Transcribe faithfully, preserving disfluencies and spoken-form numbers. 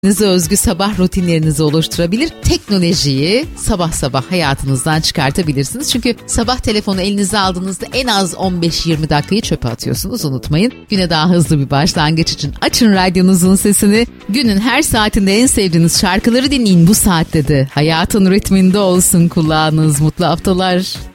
Size özgü sabah rutinlerinizi oluşturabilir. Teknolojiyi sabah sabah hayatınızdan çıkartabilirsiniz. Çünkü sabah telefonu elinize aldığınızda en az on beş yirmi dakikayı çöpe atıyorsunuz. Unutmayın. Güne daha hızlı bir başlangıç için açın radyonuzun sesini. Günün her saatinde en sevdiğiniz şarkıları dinleyin bu saatte de. Hayatın ritminde olsun kulağınız. Mutlu haftalar.